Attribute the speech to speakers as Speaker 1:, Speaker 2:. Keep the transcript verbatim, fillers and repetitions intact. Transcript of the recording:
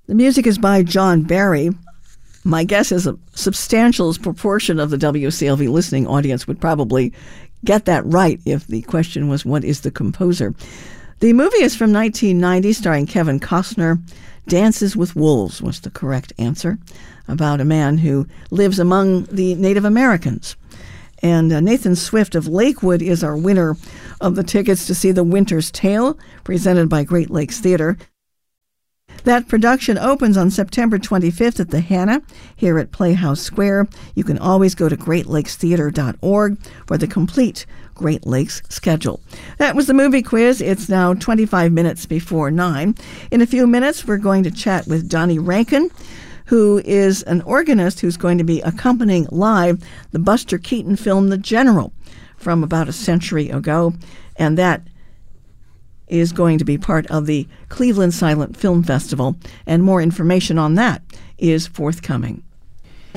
Speaker 1: The music is by John Barry. My guess is a substantial proportion of the W C L V listening audience would probably get that right if the question was, what is the composer? The movie is from nineteen ninety, starring Kevin Costner. Dances with Wolves was the correct answer, about a man who lives among the Native Americans. And uh, Nathan Swift of Lakewood is our winner of the tickets to see The Winter's Tale, presented by Great Lakes Theater. That production opens on September twenty-fifth at the Hannah here at Playhouse Square. You can always go to great lakes theater dot org for the complete Great Lakes schedule. That was the movie quiz. It's now twenty-five minutes before nine. In a few minutes, we're going to chat with Donnie Rankin, who is an organist who's going to be accompanying live the Buster Keaton film The General from about a century ago, and that is going to be part of the Cleveland Silent Film Festival, and more information on that is forthcoming.